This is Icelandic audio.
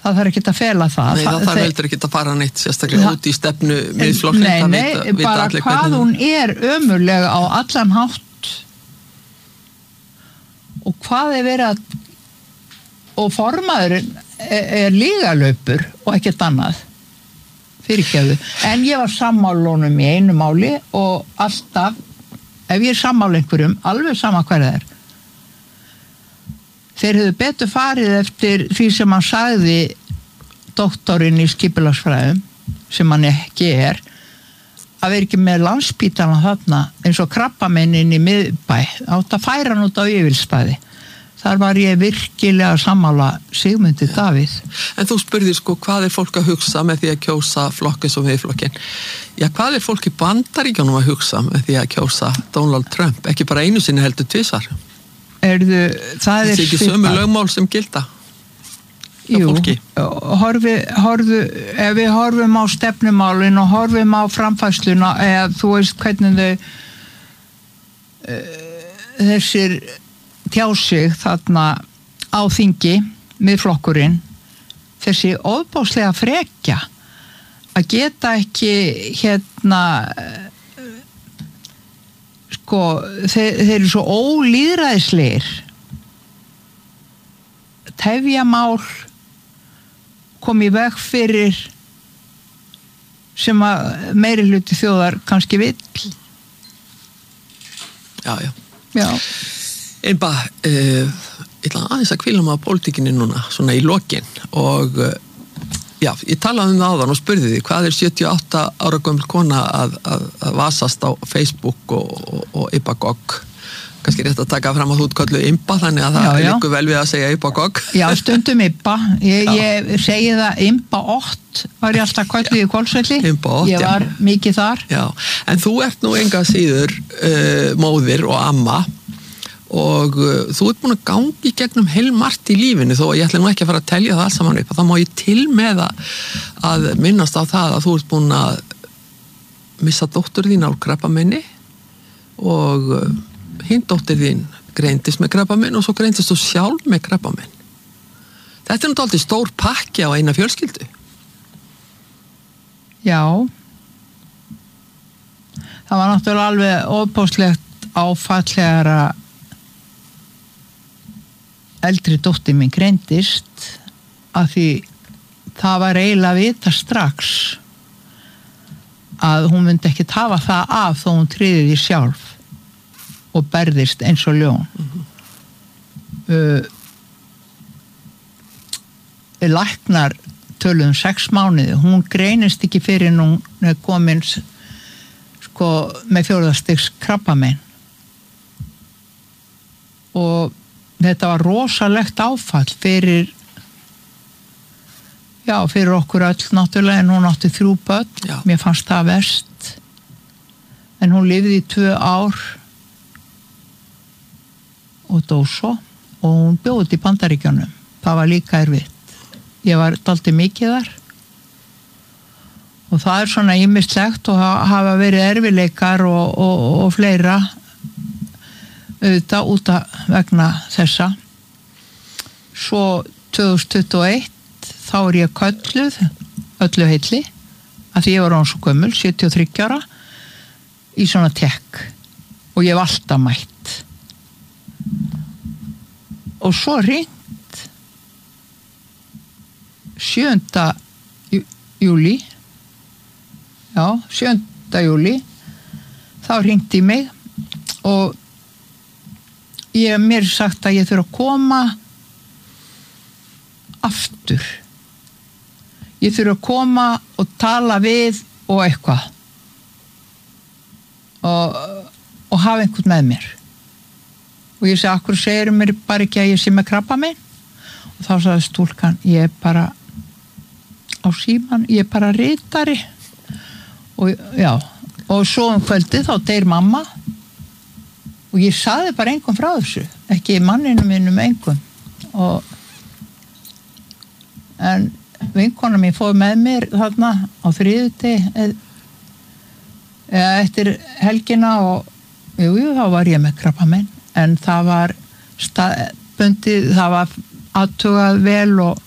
það þarf ekki að fela það. Nei, það þarf heldur ekki að fara neitt sérstaklega út í stefnu miðflokksins. Nei, bara hvað hún ömurlega á allan hátt og hvað verið að og formaðurinn lígalöpur og ekkert annað fyrirgefðu. En ég var sammála honum í einu máli og alltaf, ef ég sammála einhverjum, alveg sama hver það þeir hefðu betur farið eftir því sem hann sagði doktorinn í skipulagsfræðum, sem hann ekki að vera ekki með Landspítalann þarna, eins og krabbameininn í miðbæ, átt að færa hann út á Vífilsstaði. Þar var ég virkilega sammála Sigmundi Davíð. En þú spurðir hvað fólk að hugsa með því að kjósa flokk eins og Miðflokkinn? Já, hvað fólk í Bandaríkjunum að hugsa með því að kjósa Donald Trump? Ekki bara einu sinni heldur tvisvar. Það ekki sömu lögmál sem gilda? Jú, ef við horfum á stefnumálin og horfum á framfærsluna eða þú veist hvernig þessir tjá sig þarna á þingi Miðflokkurinn, þessi ofboðslega frekja að geta ekki þeir eru svo ólýðræðislegir, tefja mál, kom í veg fyrir sem að meiri hluti þjóðar kannski vill. Já. Einba, ég ætla aðeins að hvíla á pólitíkinni núna, svona í lokin og já, ég talaði það áðan og spurði því, hvað 78 ára gömul kona að vasast á Facebook og Ibagog? Kannski rétt að taka fram að þú köllu Imba, þannig að það liggur vel við að segja Ibagog. Já, stundum Imba. Ég segi það Imba 8 var ég alltaf kölluð í Hvolsvelli. Imba 8, ég var mikið þar. Já, en þú ert nú enga síður móðir og amma og þú ert búin að gangi gegnum heilmargt í lífinu, þó að ég ætla nú ekki að fara að telja það alls saman upp, þá má ég til með að minnast á það að þú ert búin að missa dóttur þín á krabbameini og hinn dóttir þín greindist með krabbamein og svo greindist þú sjálf með krabbamein. Þetta er náttúrulega stór pakki á eina fjölskyldu. Já. Það var náttúrulega alveg ofboðslegt áfallegar að eldri dóttir mín greindist að því það var eiginlega að vita strax að hún myndi ekki hafa það af þó hún tryði því sjálf og berðist eins og ljón. Læknar töluðum 6 mánuði, hún greinist ekki fyrir hún komin með 4. stigs krabbamein og þetta var rosalegt áfall fyrir okkur öll náttúrulega, en hún átti 3 börn. Já. Mér fannst það verst en hún lifði í 2 ár og dó svo og hún bjóði í Bandaríkjunum. Það var líka erfitt. Ég var dálítið mikið þar og það svona ýmislegt og hafa verið erfileikar og fleira auðvitað út að vegna þessa. Svo 2021 þá ég kölluð öllu heilli að því ég var orðin svo gömul, 73 ára í svona tekk og ég hef alltaf mætt og svo hringt 7. júlí 7. júlí þá hringdi í mig og mér sagt að ég þurfa að koma aftur. Ég þurfa að koma og tala við og eitthvað og hafa einhvern með mér. Og ég segi, akkur segir mér bara ekki að ég sé með krabbamein? Og þá sagði stúlkan, ég bara á síman, ég bara ritari. Og svo kvöldið þá deyr mamma og ég sagði bara engum frá þessu, ekki manninu mínum engum en vinkona mín fór með mér þarna á þriðjudegi eftir helgina og þá var ég með krabbamein en það var bundið, það var athugað vel og